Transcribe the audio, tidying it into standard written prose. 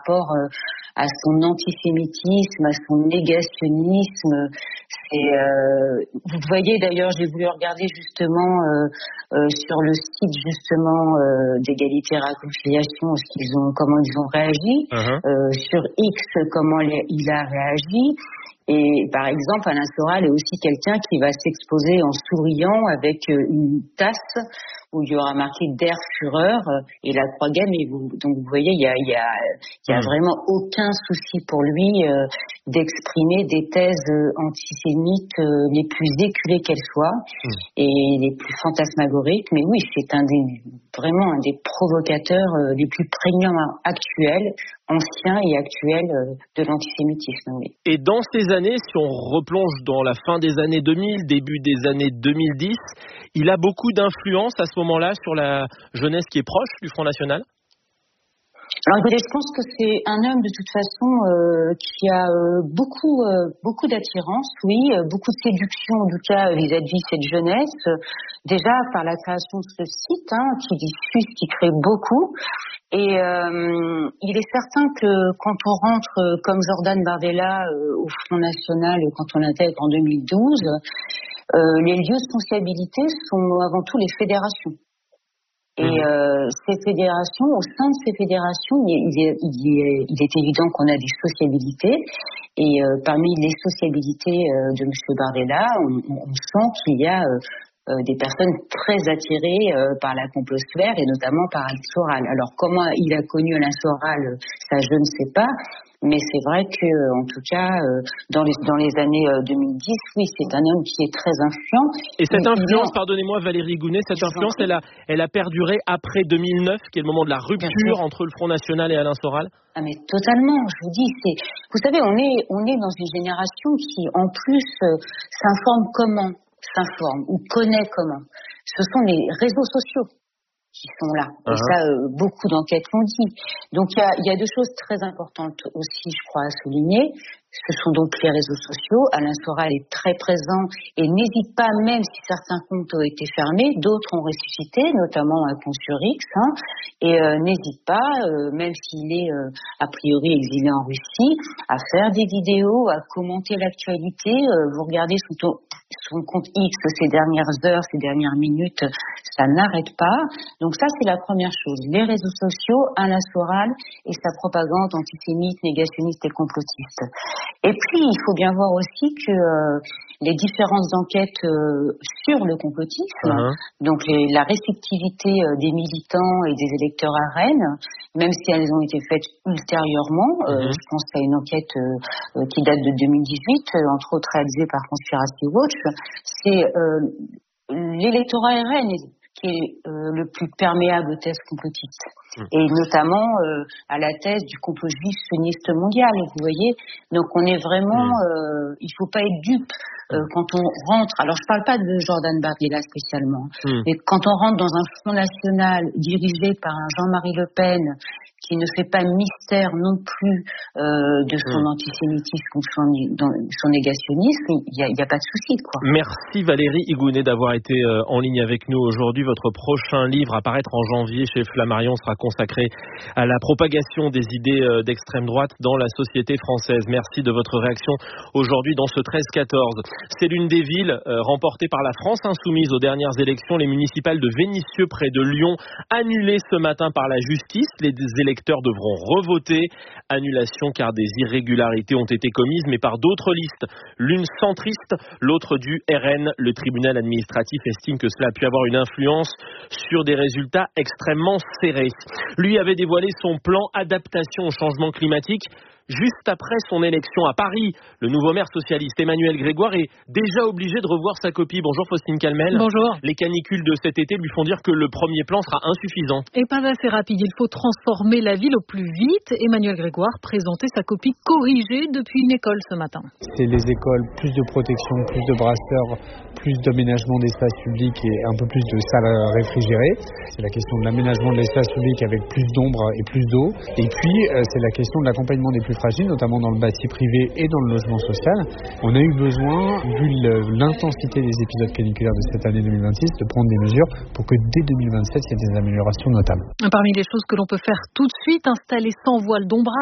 rapport à son antisémitisme, à son négationnisme. Vous voyez d'ailleurs, j'ai voulu regarder justement sur le site justement d'égalité et réconciliation comment ils ont réagi, sur X comment il a réagi. Et par exemple, Alain Soral est aussi quelqu'un qui va s'exposer en souriant avec une tasse où il y aura marqué Der Führer et la croix gammée. Donc vous voyez, il y a vraiment aucun souci pour lui d'exprimer des thèses antisémites les plus éculées qu'elles soient et les plus fantasmagoriques. Mais oui, c'est vraiment un des provocateurs les plus prégnants actuels, anciens et actuels de l'antisémitisme. Oui. Et dans ces années, si on replonge dans la fin des années 2000, début des années 2010, il a beaucoup d'influence à ce moment-là sur la jeunesse qui est proche du Front National ? Alors écoutez, je pense que c'est un homme de toute façon qui a beaucoup d'attirance, oui, beaucoup de séduction en tout cas vis-à-vis de cette jeunesse. Déjà par la création de ce site qui diffuse, qui crée beaucoup. Et il est certain que quand on rentre comme Jordan Bardella au Front National, quand on l'intègre en 2012, les lieux de sociabilité sont avant tout les fédérations. Et ces fédérations, au sein de ces fédérations, il est évident qu'on a des sociabilités. Et parmi les sociabilités de M. Bardella, on sent qu'il y a des personnes très attirées par la complosphère et notamment par Alain Soral. Alors comment il a connu Alain Soral, ça je ne sais pas. Mais c'est vrai que, en tout cas, dans les années 2010, oui, c'est un homme qui est très influent. Et cette influence, pardonnez-moi Valérie Gounet, cette influence, elle a perduré après 2009, qui est le moment de la rupture entre le Front National et Alain Soral. Ah mais totalement, je vous dis, vous savez, on est dans une génération qui, en plus, s'informe ou connaît comment. Ce sont les réseaux sociaux qui sont là. Et ça, beaucoup d'enquêtes l'ont dit. Donc, il y a deux choses très importantes aussi, je crois, à souligner. Ce sont donc les réseaux sociaux. Alain Soral est très présent et n'hésite pas, même si certains comptes ont été fermés, d'autres ont ressuscité, notamment un compte sur X, et n'hésite pas, même s'il est a priori exilé en Russie, à faire des vidéos, à commenter l'actualité. Vous regardez son compte X ces dernières heures, ces dernières minutes, ça n'arrête pas. Donc ça, c'est la première chose. Les réseaux sociaux, Alain Soral et sa propagande antisémite, négationniste et complotiste. Et puis, il faut bien voir aussi que les différentes enquêtes sur le complotisme, donc la réceptivité des militants et des électeurs à Rennes, même si elles ont été faites ultérieurement, je pense à une enquête qui date de 2018, entre autres réalisée par Conspiracy Watch, c'est l'électorat RN qui est le plus perméable aux thèses complotistes. Et notamment à la thèse du complot juif sioniste mondial, vous voyez. Donc on est vraiment, il faut pas être dupe quand on rentre. Alors je parle pas de Jordan Bardella spécialement, mais quand on rentre dans un Front National dirigé par un Jean-Marie Le Pen qui ne fait pas mystère non plus de son antisémitisme ou son négationnisme, il y a pas de souci, quoi. Merci Valérie Gounet d'avoir été en ligne avec nous aujourd'hui. Votre prochain livre à paraître en janvier chez Flammarion sera consacré à la propagation des idées d'extrême droite dans la société française. Merci de votre réaction aujourd'hui dans ce 13-14. C'est l'une des villes remportées par la France insoumise aux dernières élections, les municipales de Vénissieux près de Lyon, annulées ce matin par la justice. Les électeurs devront revoter. Annulation car des irrégularités ont été commises, mais par d'autres listes. L'une centriste, l'autre du RN. Le tribunal administratif estime que cela a pu avoir une influence sur des résultats extrêmement serrés. Lui avait dévoilé son plan adaptation au changement climatique juste après son élection à Paris. Le nouveau maire socialiste Emmanuel Grégoire est déjà obligé de revoir sa copie. Bonjour Faustine Calmel. Bonjour. Les canicules de cet été lui font dire que le premier plan sera insuffisant. Et pas assez rapide. Il faut transformer la ville au plus vite. Emmanuel Grégoire présentait sa copie corrigée depuis une école ce matin. C'est les écoles, plus de protection, plus de brasseurs, plus d'aménagement d'espace public et un peu plus de salles réfrigérées. C'est la question de l'aménagement de l'espace public avec plus d'ombre et plus d'eau. Et puis, c'est la question de l'accompagnement des plus fragiles, notamment dans le bâti privé et dans le logement social. On a eu besoin, vu l'intensité des épisodes caniculaires de cette année 2026, de prendre des mesures pour que dès 2027, il y ait des améliorations notables. Parmi les choses que l'on peut faire tout de suite, installer 100 voiles d'ombrage